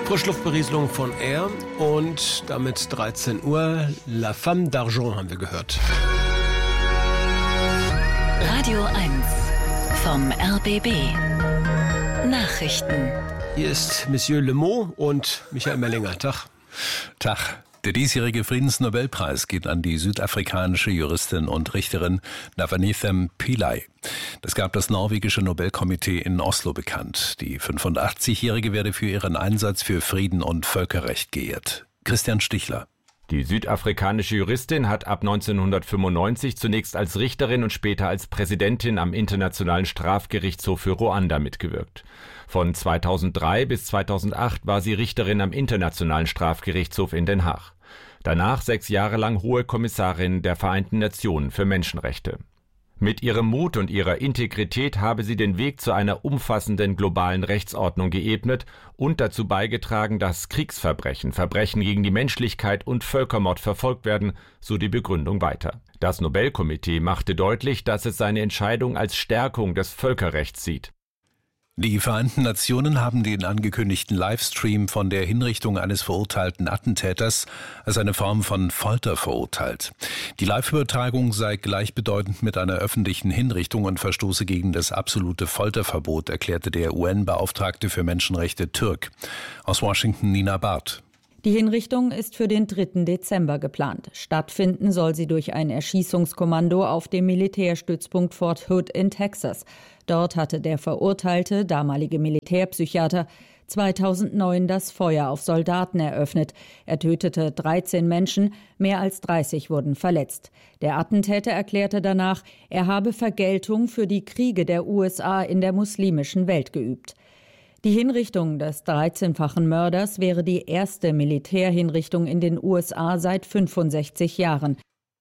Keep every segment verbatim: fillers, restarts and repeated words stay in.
Frischluftberieselung von Air und damit dreizehn Uhr. La Femme d'Argent haben wir gehört. Radio eins vom R B B. Nachrichten. Hier ist Monsieur Le Mot und Michael Mellinger. Tag. Tag. Der diesjährige Friedensnobelpreis geht an die südafrikanische Juristin und Richterin Nonamitham Pillay. Das gab das norwegische Nobelkomitee in Oslo bekannt. Die fünfundachtzigjährige werde für ihren Einsatz für Frieden und Völkerrecht geehrt. Christian Stichler. Die südafrikanische Juristin hat ab neunzehnhundertfünfundneunzig zunächst als Richterin und später als Präsidentin am Internationalen Strafgerichtshof für Ruanda mitgewirkt. Von zweitausenddrei bis zweitausendacht war sie Richterin am Internationalen Strafgerichtshof in Den Haag. Danach sechs Jahre lang Hohe Kommissarin der Vereinten Nationen für Menschenrechte. Mit ihrem Mut und ihrer Integrität habe sie den Weg zu einer umfassenden globalen Rechtsordnung geebnet und dazu beigetragen, dass Kriegsverbrechen, Verbrechen gegen die Menschlichkeit und Völkermord verfolgt werden, so die Begründung weiter. Das Nobelkomitee machte deutlich, dass es seine Entscheidung als Stärkung des Völkerrechts sieht. Die Vereinten Nationen haben den angekündigten Livestream von der Hinrichtung eines verurteilten Attentäters als eine Form von Folter verurteilt. Die Live-Übertragung sei gleichbedeutend mit einer öffentlichen Hinrichtung und verstoße gegen das absolute Folterverbot, erklärte der U N-Beauftragte für Menschenrechte Türk. Aus Washington Nina Barth. Die Hinrichtung ist für den dritten Dezember geplant. Stattfinden soll sie durch ein Erschießungskommando auf dem Militärstützpunkt Fort Hood in Texas. Dort hatte der verurteilte, damalige Militärpsychiater, zweitausendneun das Feuer auf Soldaten eröffnet. Er tötete dreizehn Menschen, mehr als dreißig wurden verletzt. Der Attentäter erklärte danach, er habe Vergeltung für die Kriege der U S A in der muslimischen Welt geübt. Die Hinrichtung des dreizehnfachen Mörders wäre die erste Militärhinrichtung in den U S A seit fünfundsechzig Jahren.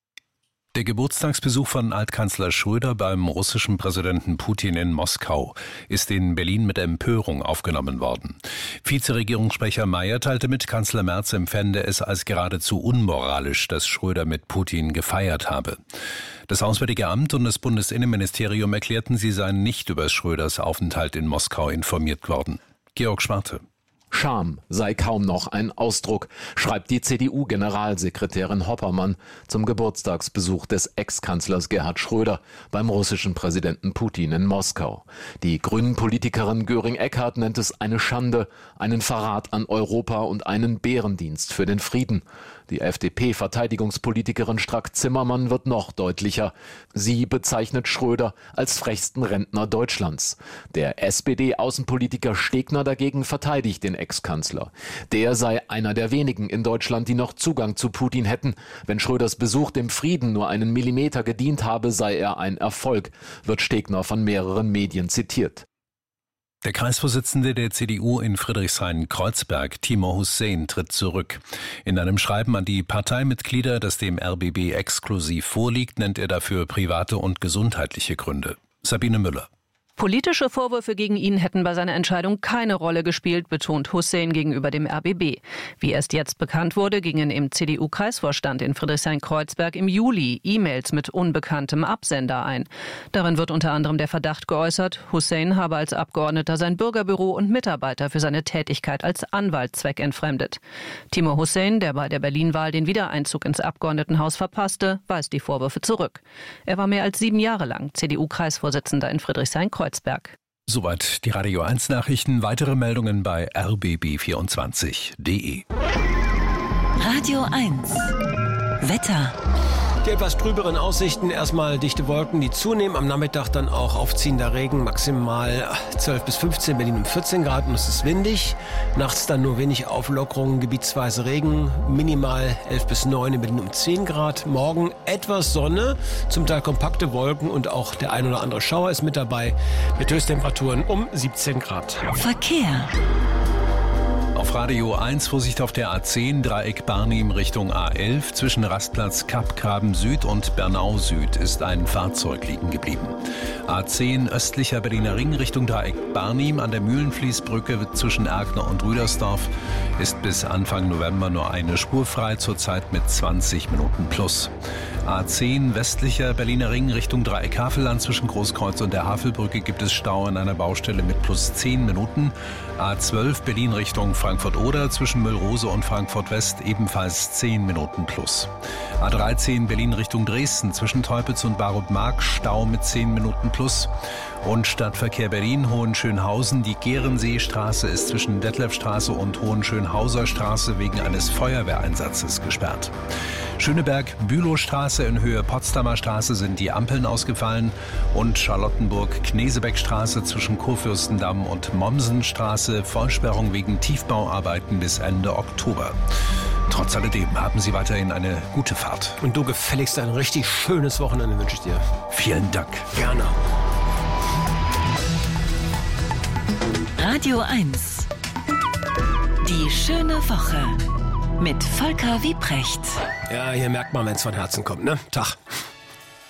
Der Geburtstagsbesuch von Altkanzler Schröder beim russischen Präsidenten Putin in Moskau ist in Berlin mit Empörung aufgenommen worden. Vizeregierungssprecher Mayer teilte mit, Kanzler Merz empfände es als geradezu unmoralisch, dass Schröder mit Putin gefeiert habe. Das Auswärtige Amt und das Bundesinnenministerium erklärten, sie seien nicht über Schröders Aufenthalt in Moskau informiert worden. Georg Schwarte. Scham sei kaum noch ein Ausdruck, schreibt die C D U-Generalsekretärin Hoppermann zum Geburtstagsbesuch des Ex-Kanzlers Gerhard Schröder beim russischen Präsidenten Putin in Moskau. Die Grünen-Politikerin Göring-Eckardt nennt es eine Schande, einen Verrat an Europa und einen Bärendienst für den Frieden. Die F D P-Verteidigungspolitikerin Strack-Zimmermann wird noch deutlicher. Sie bezeichnet Schröder als frechsten Rentner Deutschlands. Der S P D-Außenpolitiker Stegner dagegen verteidigt den Ex-Kanzler. Der sei einer der wenigen in Deutschland, die noch Zugang zu Putin hätten. Wenn Schröders Besuch dem Frieden nur einen Millimeter gedient habe, sei er ein Erfolg, wird Stegner von mehreren Medien zitiert. Der Kreisvorsitzende der C D U in Friedrichshain-Kreuzberg, Timur Hussein, tritt zurück. In einem Schreiben an die Parteimitglieder, das dem R B B exklusiv vorliegt, nennt er dafür private und gesundheitliche Gründe. Sabine Müller. Politische Vorwürfe gegen ihn hätten bei seiner Entscheidung keine Rolle gespielt, betont Hussein gegenüber dem R B B. Wie erst jetzt bekannt wurde, gingen im C D U-Kreisvorstand in Friedrichshain-Kreuzberg im Juli E-Mails mit unbekanntem Absender ein. Darin wird unter anderem der Verdacht geäußert, Hussein habe als Abgeordneter sein Bürgerbüro und Mitarbeiter für seine Tätigkeit als Anwalt zweckentfremdet. Timur Hussein, der bei der Berlin-Wahl den Wiedereinzug ins Abgeordnetenhaus verpasste, weist die Vorwürfe zurück. Er war mehr als sieben Jahre lang C D U-Kreisvorsitzender in Friedrichshain-Kreuzberg. Soweit die Radio eins Nachrichten. Weitere Meldungen bei r b b vierundzwanzig punkt d e. Radio eins Wetter. Die etwas trüberen Aussichten, erstmal dichte Wolken, die zunehmen. Am Nachmittag dann auch aufziehender Regen, maximal zwölf bis fünfzehn, Berlin um vierzehn Grad und es ist windig. Nachts dann nur wenig Auflockerungen, gebietsweise Regen, minimal elf bis neun, in Berlin um zehn Grad. Morgen etwas Sonne, zum Teil kompakte Wolken und auch der ein oder andere Schauer ist mit dabei, mit Höchsttemperaturen um siebzehn Grad. Verkehr. Auf Radio eins Vorsicht auf der A zehn, Dreieck Barnim Richtung A elf. Zwischen Rastplatz Kappgraben Süd und Bernau Süd ist ein Fahrzeug liegen geblieben. A zehn östlicher Berliner Ring Richtung Dreieck Barnim an der Mühlenfließbrücke zwischen Erkner und Rüdersdorf ist bis Anfang November nur eine Spur frei, zurzeit mit zwanzig Minuten plus. A zehn westlicher Berliner Ring Richtung Dreieck Havelland zwischen Großkreuz und der Havelbrücke gibt es Stau an einer Baustelle mit plus zehn Minuten. A zwölf Berlin Richtung Freiburg Frankfurt-Oder zwischen Müllrose und Frankfurt-West ebenfalls zehn Minuten plus. A dreizehn Berlin Richtung Dresden zwischen Teupitz und Barut-Mark Stau mit zehn Minuten plus. Und Stadtverkehr Berlin Hohenschönhausen. Die Gehrenseestraße ist zwischen Detlefstraße und Hohenschönhauser Straße wegen eines Feuerwehreinsatzes gesperrt. Schöneberg-Bülowstraße in Höhe Potsdamer Straße sind die Ampeln ausgefallen und Charlottenburg-Knesebeck-Straße zwischen Kurfürstendamm und Mommsenstraße Vollsperrung wegen Tiefbauarbeiten bis Ende Oktober. Trotz alledem haben Sie weiterhin eine gute Fahrt. Und du gefälligst ein richtig schönes Wochenende, wünsche ich dir. Vielen Dank. Gerne. Radio eins. Die schöne Woche mit Volker Wiebrecht. Ja, hier merkt man, wenn es von Herzen kommt, ne? Tag.